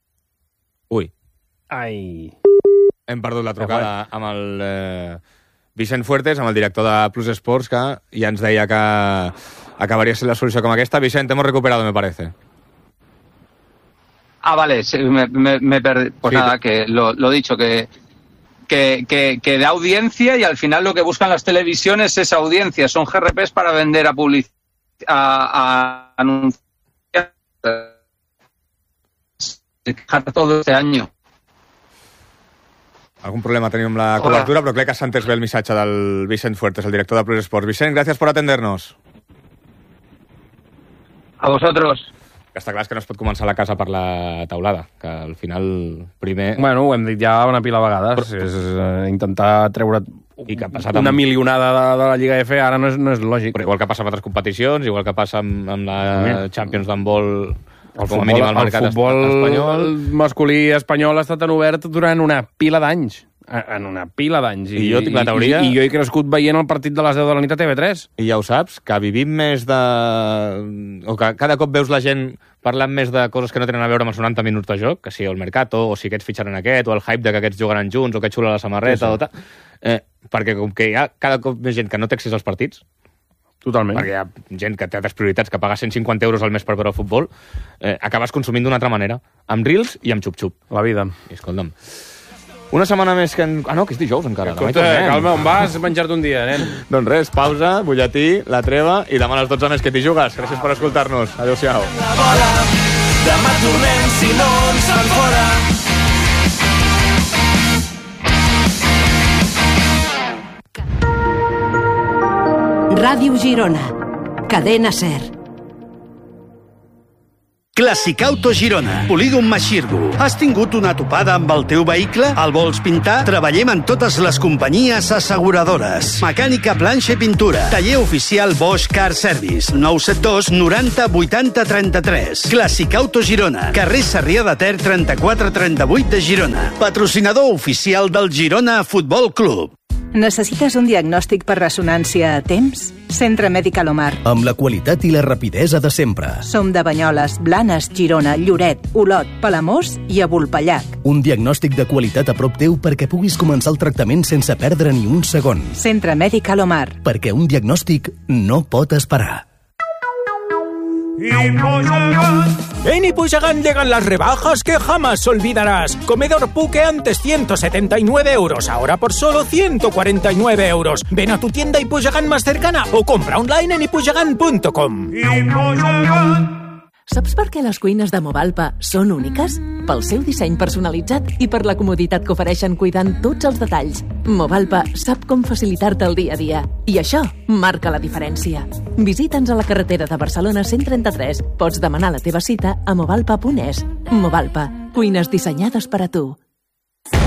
Ui. Ai. Hem perdut la trucada amb el... Eh... Vicent Fuertes, amb el director de Plus Sports, que ja ens deia que acabaria sent la solució com aquesta. Vicent, hemos recuperado, me parece. Ah, vale, sí, me, me, me perdí. Pues sí, nada, que lo, lo dicho, que, que, que, que da audiencia y al final lo que buscan las televisiones es audiencia. Son G R Ps para vender a publicidad, a, a anunciar todo este año. Algun problema tenim amb la cobertura, Hola. Però crec que s'ha entès bé el missatge del Vicent Fuertes, el director de Plus Sports. Vicent, gràcies per atendernos. A vosotros. Que està clar que no es pot començar la casa per la taulada, que al final primer... Bueno, ho hem dit ja una pila de vegades, però... és uh, intentar treure I que ha passat una amb... milionada de, de la Lliga F, ara no és, no és lògic. Però igual que passa amb altres competicions, igual que passa amb, amb la sí. Champions d'handbol, el com a mínim al mercat el futbol espanyol. El masculí espanyol ha estat en obert durant una pila d'anys. En una pila d'anys. I, I jo tinc la teoria... I, I jo he crescut veient el partit de les deu de la nit a T V tres. I ja ho saps, que vivim més de... O que cada cop veus la gent parlant més de coses que no tenen a veure amb els noranta minuts de joc, que si el Mercato, o si aquests fitxaran aquest, o el hype de que aquests jugaran junts, o que xula la samarreta, sí, sí. o tal... Eh, perquè com que hi ha cada cop més gent que no té accés als partits, totalment. Perquè hi ha gent que té altres prioritats, que paga cent cinquanta euros al mes per veure el futbol, eh, acabes consumint d'una altra manera, amb reels i amb xup-xup. La vida. I escolta'm, una setmana més que... En... Ah, no, que és dijous encara. Escolta, calma, on vas? Menjar-te un dia, nen. Doncs res, pausa, butlletí, la treva, i demà a les dotze més que t'hi jugues. Gràcies per escoltar-nos. Adéu-siau. Demà tornem si no ens fan fora. Ràdio Girona. Cadena Ser. Classicauto Girona. Polígon Maxirgo. Has tingut una topada amb el teu vehicle? El vols pintar? Treballem en totes les companyies asseguradores. Mecànica, planxa i pintura. Taller oficial Bosch Car Service. nou set dos noranta vuitanta trenta-tres. Classicauto Girona. Carrer Sarrià de Ter trenta-quatre trenta-vuit de Girona. Patrocinador oficial del Girona Futbol Club. Necessites un diagnòstic per ressonància a temps? Centre Mèdic Alomar. Amb la qualitat i la rapidesa de sempre. Som de Banyoles, Blanes, Girona, Lloret, Olot, Palamós i a Vulpellac. Un diagnòstic de qualitat a prop teu perquè puguis començar el tractament sense perdre ni un segon. Centre Mèdic Alomar. Perquè un diagnòstic no pot esperar. En Ipuigagán llegan las rebajas que jamás olvidarás. Comedor Puque antes ciento setenta y nueve euros, ahora por solo ciento cuarenta y nueve euros. Ven a tu tienda Ipuigagán más cercana o compra online en ipuigagán punto com. Saps per què les cuines de Movalpa són úniques? Pel seu disseny personalitzat i per la comoditat que ofereixen cuidant tots els detalls. Movalpa sap com facilitar-te el dia a dia. I això marca la diferència. Visita'ns a la carretera de Barcelona cent trenta-tres. Pots demanar la teva cita a movalpa punt es. Movalpa, cuines dissenyades per a tu.